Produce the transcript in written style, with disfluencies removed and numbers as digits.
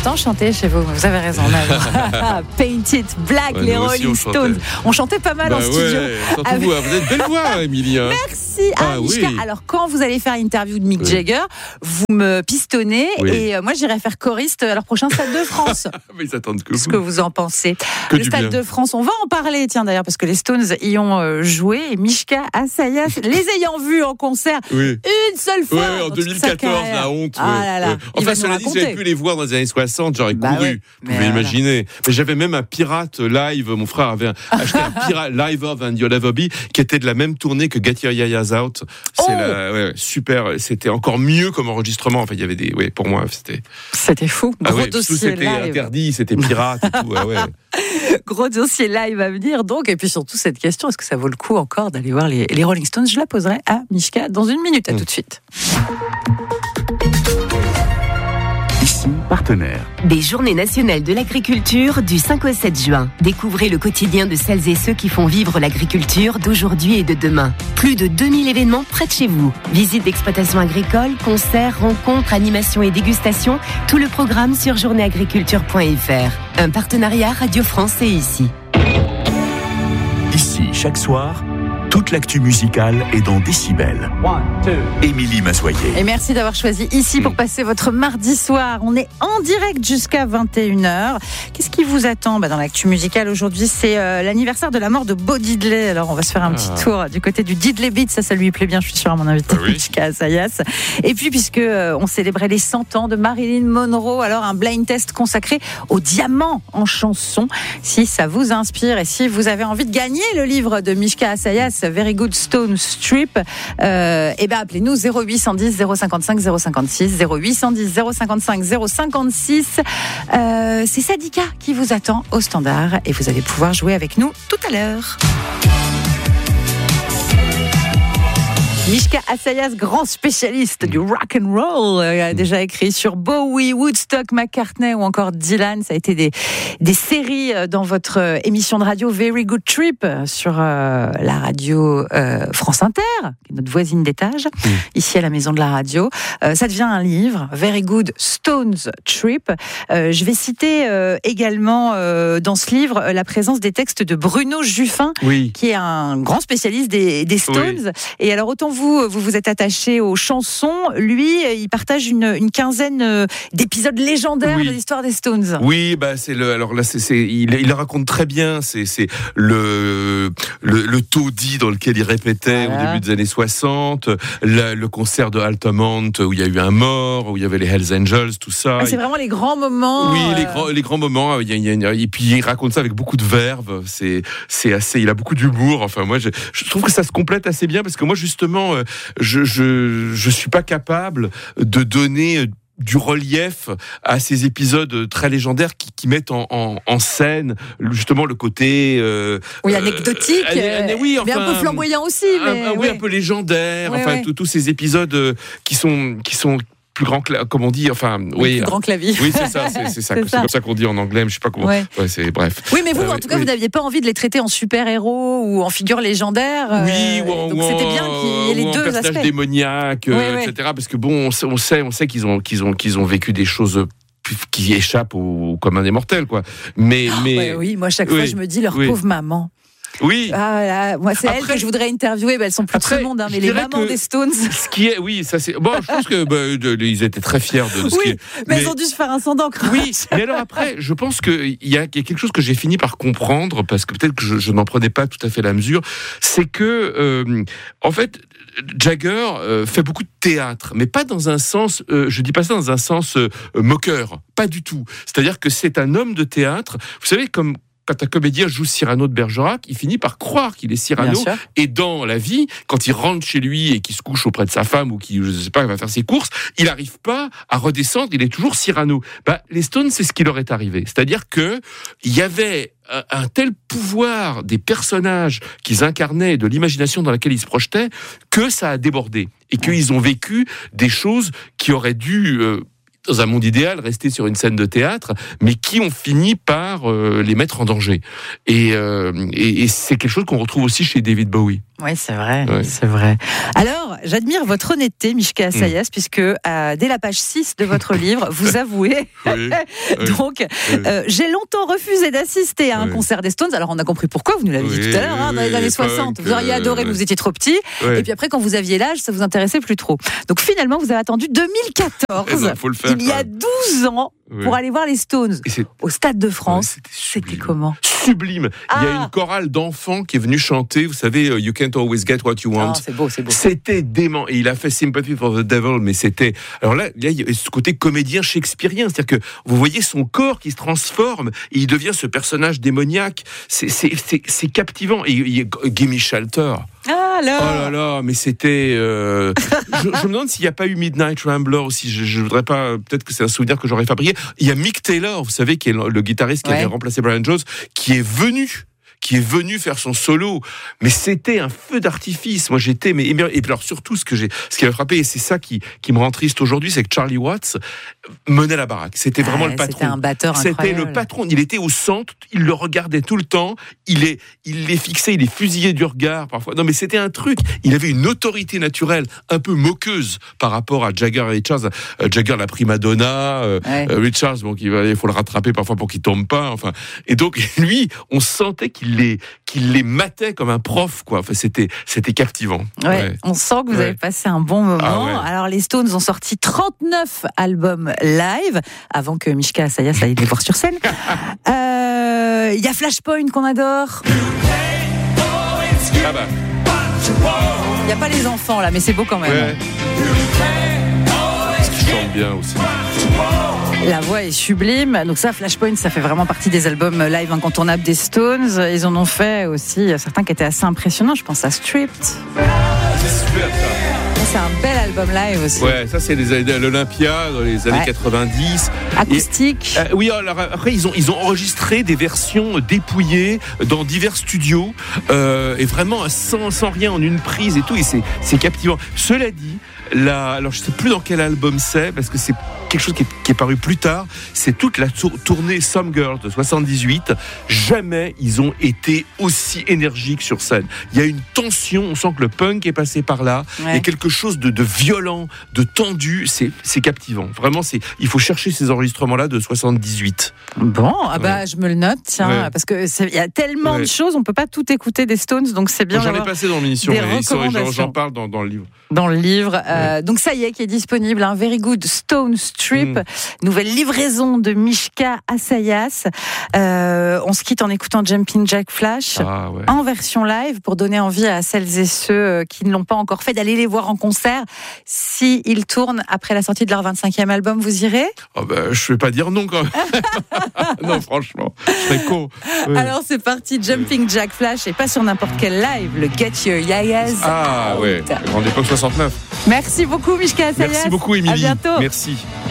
temps chanter chez vous. Vous avez raison. Paint It Black, les Rolling Stones. On chantait pas mal en studio. Surtout vous avez une belle voix, Émilie. Merci. Mishka. Oui. Alors, quand vous allez faire l'interview de Mick Jagger, vous me pistonnez et moi, j'irai faire choriste à leur prochain Stade de France. Mais ils attendent que Qu'est-ce que vous en pensez? Le Stade de France, on va en parler, tiens, d'ailleurs, parce que les Stones y ont joué et Mishka Assayas, les ayant vus en concert une seule fois. Oui, en 2014, la honte. Ah là là. Enfin, cela dit, j'avais pu les voir dans les années 60, j'aurais couru. Vous pouvez imaginer. Mais j'avais même un pirate live. Mon frère avait acheté un pirate live of and You'll Ever Be qui était de la même tournée que Get Your Yayas Out. C'est super. C'était encore mieux comme enregistrement. Enfin, il y avait des. Oui, pour moi, c'était fou. Gros dossier c'était live. Interdit, c'était pirate et tout. Gros dossier live à venir donc. Et puis surtout cette question, est-ce que ça vaut le coup encore d'aller voir les Rolling Stones? Je la poserai à Mishka dans une minute. À tout de suite. Ici, partenaire. Des Journées nationales de l'agriculture du 5 au 7 juin. Découvrez le quotidien de celles et ceux qui font vivre l'agriculture d'aujourd'hui et de demain. Plus de 2000 événements près de chez vous. Visites d'exploitations agricoles, concerts, rencontres, animations et dégustations. Tout le programme sur journéeagriculture.fr. Un partenariat Radio France et Ici. Ici, chaque soir, toute l'actu musicale est dans Décibel. Émilie Massoyer. Et merci d'avoir choisi Ici pour passer votre mardi soir. On est en direct jusqu'à 21h. Qu'est-ce qui vous attend dans l'actu musicale aujourd'hui? C'est l'anniversaire de la mort de Bo Diddley. Alors on va se faire un petit tour du côté du Diddley Beat. Ça lui plaît bien, je suis sûre, à mon invité Mishka Assayas. Et puis puisque on célébrait les 100 ans de Marilyn Monroe, alors un blind test consacré aux diamants en chanson. Si ça vous inspire et si vous avez envie de gagner le livre de Mishka Assayas, Very Good Stone Strip, appelez-nous 0810 055 056 0810 055 056. C'est Sadika qui vous attend au standard et vous allez pouvoir jouer avec nous tout à l'heure. Mishka Assayas, grand spécialiste du rock and roll, a déjà écrit sur Bowie, Woodstock, McCartney ou encore Dylan. Ça a été des séries dans votre émission de radio Very Good Trip sur la radio France Inter, qui est notre voisine d'étage, ici à la maison de la radio. Ça devient un livre, Very Good Stones Trip. Je vais citer également dans ce livre la présence des textes de Bruno Juffin, qui est un grand spécialiste des Stones. Et alors autant vous êtes attaché aux chansons. Lui, il partage une quinzaine d'épisodes légendaires de l'histoire des Stones. Oui, alors là, il raconte très bien. C'est le taudis dans lequel il répétait au début des années 60, le concert de Altamont où il y a eu un mort, où il y avait les Hells Angels, tout ça. C'est vraiment les grands moments. Oui, les grands moments. Et puis il raconte ça avec beaucoup de verve. C'est assez. Il a beaucoup d'humour. Enfin, moi, je trouve que ça se complète assez bien parce que moi, justement, je suis pas capable de donner du relief à ces épisodes très légendaires qui mettent en scène justement le côté anecdotique, mais un peu flamboyant aussi, un peu légendaire, tous ces épisodes qui sont plus grand que comme on dit, plus grand que la vie. Oui, c'est ça, c'est comme ça qu'on dit en anglais, mais je sais pas comment. C'est bref. Oui, mais vous, en tout cas, vous n'aviez pas envie de les traiter en super-héros ou en figures légières. Donc c'était bien qu'il y ait les deux aspects. Personnage démoniaque, etc. Parce que bon, on sait qu'ils ont vécu des choses qui échappent au commun des mortels, quoi. Mais moi chaque fois je me dis leur pauvre maman. Oui. Moi, c'est elle que je voudrais interviewer. Elles sont plus tout le monde, mais les mamans des Stones. Ce qui est, ça c'est. Bon, je pense que ils étaient très fiers de ce qui est. Mais ils ont dû se faire un sang d'encre. Oui, mais alors après, je pense qu'il y a quelque chose que j'ai fini par comprendre, parce que peut-être que je n'en prenais pas tout à fait la mesure, c'est que, en fait, Jagger fait beaucoup de théâtre, mais pas dans un sens, je dis pas ça dans un sens moqueur, pas du tout. C'est-à-dire que c'est un homme de théâtre, vous savez, comme quand un comédien joue Cyrano de Bergerac, il finit par croire qu'il est Cyrano. Et dans la vie, quand il rentre chez lui et qu'il se couche auprès de sa femme ou qu'il, je sais pas, il va faire ses courses, il n'arrive pas à redescendre, il est toujours Cyrano. Les Stones, c'est ce qui leur est arrivé. C'est-à-dire que il y avait un tel pouvoir des personnages qu'ils incarnaient, de l'imagination dans laquelle ils se projetaient, que ça a débordé. Et qu'ils ont vécu des choses qui auraient dû dans un monde idéal, rester sur une scène de théâtre, mais qui ont fini par les mettre en danger. Et c'est quelque chose qu'on retrouve aussi chez David Bowie. Oui, c'est vrai, c'est vrai. Alors, j'admire votre honnêteté, Mishka Assayas, puisque dès la page 6 de votre livre, vous avouez donc j'ai longtemps refusé d'assister à un concert des Stones. Alors, on a compris pourquoi, vous nous l'avez dit tout à l'heure, dans les années 60. Vous auriez adoré, mais vous étiez trop petit. Et puis après, quand vous aviez l'âge, ça vous intéressait plus trop. Donc finalement, vous avez attendu 2014, faut le faire, il y a 12 ans, pour aller voir les Stones au Stade de France. C'était comment ? Sublime. Il y a une chorale d'enfants qui est venue chanter, vous savez, You Can't Always Get What You Want. C'est beau, c'est beau. C'était dément. Et il a fait Sympathy for the Devil, mais c'était... Alors là, il y a ce côté comédien shakespearien, c'est-à-dire que vous voyez son corps qui se transforme, et il devient ce personnage démoniaque. C'est captivant. Et il y a Gimme Shelter. Ah là. Oh là là, mais c'était... je me demande s'il n'y a pas eu Midnight Rambler aussi. Je voudrais pas... Peut-être que c'est un souvenir que j'aurais fabriqué. Il y a Mick Taylor, vous savez, qui est le guitariste qui avait remplacé Brian Jones, qui est venu faire son solo, mais c'était un feu d'artifice. Moi, j'étais, et alors surtout, ce qui m'a frappé, et c'est ça qui me rend triste aujourd'hui, c'est que Charlie Watts menait la baraque. C'était vraiment le patron. C'était un batteur incroyable. C'était le patron. Il était au centre, il le regardait tout le temps, il les fixait, il les fusillait du regard parfois. Non, mais c'était un truc. Il avait une autorité naturelle un peu moqueuse par rapport à Jagger et Richards. Jagger, la prima donna, Richards, bon, il faut le rattraper parfois pour qu'il tombe pas. Enfin, et donc lui, on sentait qu'il les matait comme un prof, quoi. Enfin, c'était captivant. On sent que vous avez passé un bon moment. Alors, les Stones ont sorti 39 albums live avant que Mishka Assayas aille les voir sur scène. Il y a Flashpoint qu'on adore. Ah bah. Il n'y a pas les enfants là, mais c'est beau quand même. Parce qu'ils chantent bien aussi. La voix est sublime. Donc ça, Flashpoint, ça fait vraiment partie des albums live incontournables des Stones. Ils en ont fait aussi certains qui étaient assez impressionnants. Je pense à Stripped. C'est super ça. C'est un bel album live aussi. Ouais, ça c'est l'Olympia dans les années 90. Acoustique. Oui, alors après ils ont enregistré des versions dépouillées dans divers studios et vraiment sans rien en une prise et tout. Et c'est captivant. Cela dit, alors je sais plus dans quel album c'est parce que c'est quelque chose qui est paru plus tard. C'est toute la tournée Some Girls de 78. Jamais ils ont été aussi énergiques sur scène. Il y a une tension. On sent que le punk est passé par là. Il y a quelque chose de violent, de tendu. C'est captivant. Vraiment, il faut chercher ces enregistrements-là de 78. Bon, je me le note, tiens, parce que il y a tellement de choses, on peut pas tout écouter des Stones, donc c'est bien. J'en ai passé dans l'émission, j'en parle dans le livre. Dans le livre, donc ça y est, qui est disponible, un Very Good Stone Strip, nouvelle livraison de Mishka Assayas. On se quitte en écoutant Jumping Jack Flash en version live pour donner envie à celles et ceux qui ne l'ont pas encore fait d'aller les voir en concert. Si ils tournent après la sortie de leur 25e album, vous irez ? Je vais pas dire non quand même. Non, franchement, je serais con. Alors c'est parti, Jumping Jack Flash, et pas sur n'importe quel live, le Get Your Yayas. Grande époque 69. Merci beaucoup Mishka Assayas. Merci beaucoup Émilie. À bientôt. Merci.